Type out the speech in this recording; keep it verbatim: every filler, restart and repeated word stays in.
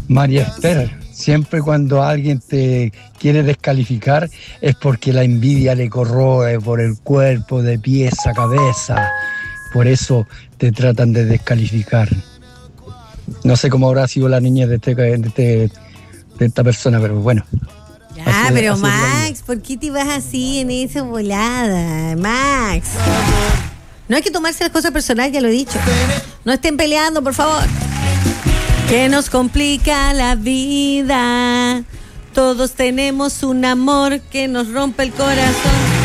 María Esther, siempre cuando alguien te quiere descalificar es porque la envidia le corroe por el cuerpo, de pies a cabeza. Por eso te tratan de descalificar. No sé cómo habrá sido la niñez de, este, de, este, de esta persona, pero bueno. Ah, así, pero así Max, ¿por qué te vas así en esa volada? Max. No hay que tomarse las cosas personales, ya lo he dicho. No estén peleando, por favor. Que nos complica la vida. Todos tenemos un amor que nos rompe el corazón.